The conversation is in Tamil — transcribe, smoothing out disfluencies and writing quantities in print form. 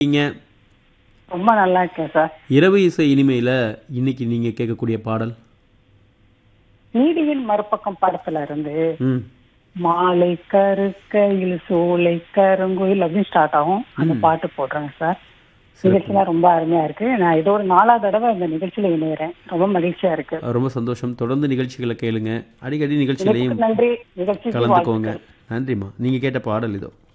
நீங்க ரொம்ப நல்லா இருக்கேன் சார். இரவு இசை இனிமையில இன்னைக்கு நீங்க கேட்கக்கூடிய பாடல். நீதியின் மறுபக்கம் படத்துல இருந்து ம் மாலை கருக்கையில் சோலை கருங்குயில் அப்படின்னு ஸ்டார்ட் ஆகும். அந்த ம் பாட்டு போடுறேங்க சார். சிறப்பு. நிகழ்ச்சிலாம் ரொம்ப அருமையா இருக்கு. நான் இதோ ஒரு 4வது தடவை இந்த நிகழ்ச்சியில இணையறேன். ரொம்ப மகிழ்ச்சியா இருக்கு. ரொம்ப சந்தோஷம். தொடர்ந்து நிகழ்ச்சிகளை கேளுங்க. அடிக்கடி இணைப்புக்கு நிகழ்ச்சியிலையும் நன்றி. நிகழ்ச்சிக்கு கலந்துக்கோங்க. வாழ்த்துக்கள். நன்றிம்மா. நீங்க கேட்ட பாடல் இதோ.